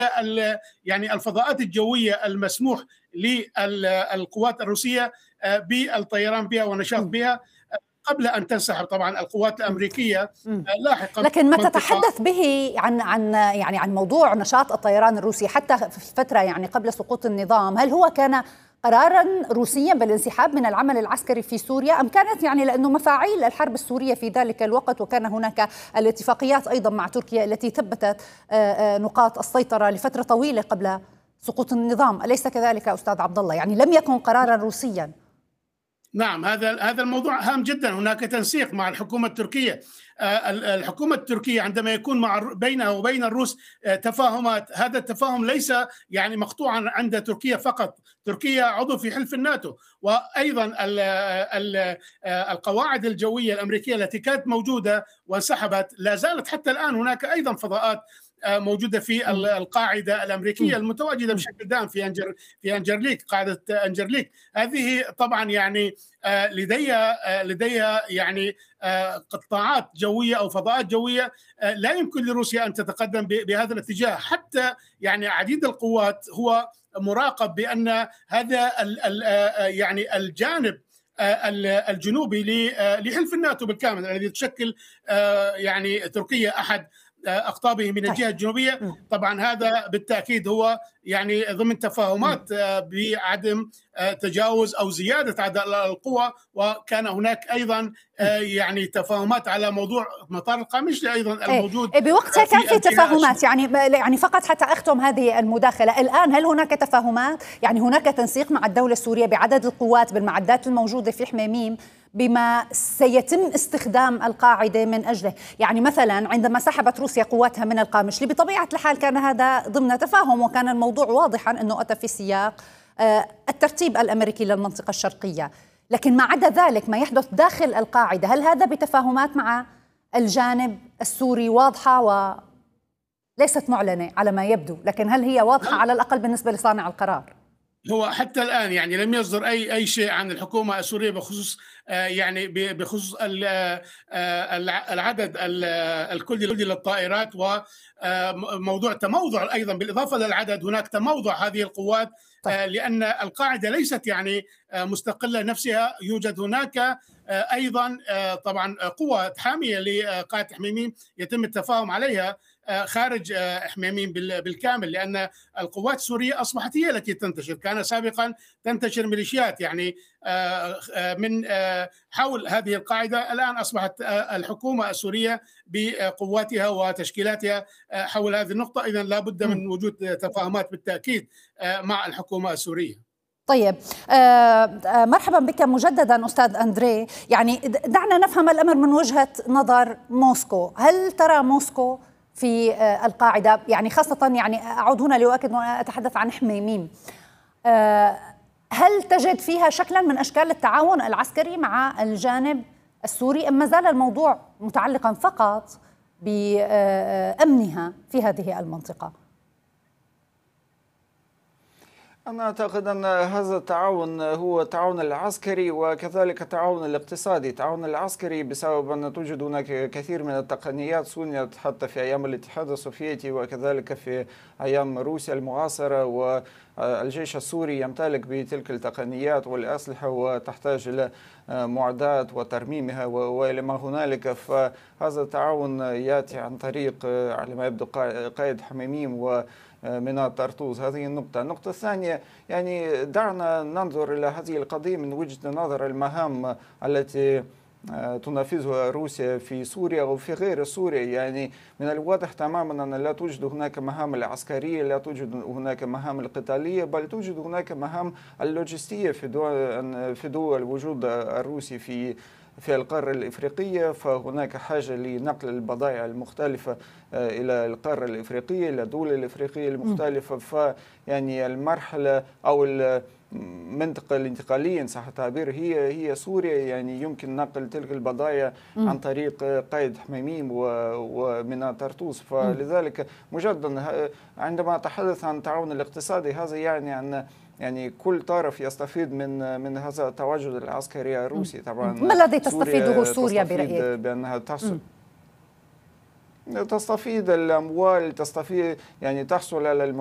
يعني الفضاءات الجوية المسموح للقوات الروسية بالطيران بها والنشاط بها قبل أن تنسحب طبعا القوات الأمريكية لاحقا. لكن ما تتحدث به عن موضوع نشاط الطيران الروسي حتى في فترة يعني قبل سقوط النظام، هل هو كان قرارا روسيا بالانسحاب من العمل العسكري في سوريا، أم كانت يعني لأنه مفاعيل الحرب السورية في ذلك الوقت، وكان هناك الاتفاقيات أيضا مع تركيا التي ثبتت نقاط السيطرة لفترة طويلة قبل سقوط النظام، أليس كذلك أستاذ عبد الله؟ يعني لم يكن قرارا روسيا. نعم، هذا الموضوع هام جدا. هناك تنسيق مع الحكومة التركية. الحكومة التركية عندما يكون بينها وبين الروس تفاهمات، هذا التفاهم ليس يعني مقطوعا عند تركيا فقط. تركيا عضو في حلف الناتو، وأيضا القواعد الجوية الأمريكية التي كانت موجودة وانسحبت لا زالت حتى الآن. هناك أيضا فضاءات موجودة في القاعدة الأمريكية المتواجدة بشكل دائم في أنجرليك، قاعدة أنجرليك. هذه طبعا يعني لديها يعني قطاعات جوية أو فضاءات جوية لا يمكن لروسيا أن تتقدم بهذا الاتجاه. حتى يعني عديد القوات هو مراقب بأن هذا يعني الجانب الجنوبي لحلف الناتو بالكامل الذي تشكل يعني تركيا أحد أقطابه من الجهة الجنوبية. طبعا هذا بالتأكيد هو يعني ضمن تفاهمات بعدم تجاوز أو زيادة عدد القوى. وكان هناك أيضا يعني تفاهمات على موضوع مطار القامشلي أيضا الموجود. بوقتها كان في تفاهمات، يعني فقط حتى أختم هذه المداخلة، الآن هل هناك تفاهمات؟ يعني هناك تنسيق مع الدولة السورية بعدد القوات بالمعدات الموجودة في حميميم بما سيتم استخدام القاعدة من أجله؟ يعني مثلا عندما سحبت روسيا قواتها من القامشلي بطبيعة الحال كان هذا ضمن تفاهم، وكان الموضوع واضحا أنه أتى في سياق الترتيب الأمريكي للمنطقة الشرقية. لكن ما عدا ذلك ما يحدث داخل القاعدة، هل هذا بتفاهمات مع الجانب السوري واضحة وليست معلنة على ما يبدو، لكن هل هي واضحة على الأقل بالنسبة لصانع القرار؟ هو حتى الآن يعني لم يصدر أي شيء عن الحكومة السورية بخصوص يعني بخصوص العدد الكلي للطائرات، وموضوع تموضع أيضا بالإضافة للعدد. هناك تموضع هذه القوات لأن القاعدة ليست يعني مستقلة نفسها. يوجد هناك أيضا طبعا قوة حامية لقاعدة حميميم يتم التفاهم عليها خارج حميميم بالكامل، لأن القوات السورية أصبحت هي التي تنتشر. كان سابقا تنتشر ميليشيات يعني من حول هذه القاعدة. الآن أصبحت الحكومة السورية بقواتها وتشكيلاتها حول هذه النقطة. إذن لا بد من وجود تفاهمات بالتأكيد مع الحكومة السورية. طيب، مرحبا بك مجددا أستاذ أندري. يعني دعنا نفهم الأمر من وجهة نظر موسكو. هل ترى موسكو في القاعدة، يعني خاصة يعني أعود هنا لأؤكد وأنا أتحدث عن حميميم، هل تجد فيها شكلا من أشكال التعاون العسكري مع الجانب السوري، أم ما زال الموضوع متعلقا فقط بأمنها في هذه المنطقة؟ أنا أعتقد أن هذا التعاون هو التعاون العسكري وكذلك التعاون الاقتصادي. التعاون العسكري بسبب أن توجد هناك كثير من التقنيات صنعت حتى في أيام الاتحاد السوفيتي وكذلك في أيام روسيا المعاصرة، والجيش السوري يمتلك بتلك التقنيات والأسلحة وتحتاج إلى معدات وترميمها وإلى ما هنالك. فهذا التعاون يأتي عن طريق على ما يبدو قائد حميميم ومناطق طرطوس. هذه النقطة الثانية، يعني دعنا ننظر إلى هذه القضية من وجهة نظر المهام التي تنفذها روسيا في سوريا وفي غير سوريا. يعني من الواضح تماما أن لا توجد هناك مهام العسكرية، لا توجد هناك مهام القتالية، بل توجد هناك مهام اللوجستية في دول وجود الروسي في القارة الإفريقية. فهناك حاجة لنقل البضائع المختلفة إلى القارة الإفريقية، إلى الدول الإفريقية المختلفة. فيعني المرحلة أو المنطقة الانتقالية إن صح التعبير هي سوريا. يعني يمكن نقل تلك البضائع عن طريق قائد حميميم ومن طرطوس. فلذلك مجددا عندما أتحدث عن التعاون الاقتصادي، هذا يعني أن يعني كل طرف يستفيد من هذا التواجد العسكري الروسي. طبعا ما الذي تستفيده سوريا برأيك؟ بأنها تحصل تستفيد الأموال، تستفيد يعني تحصل على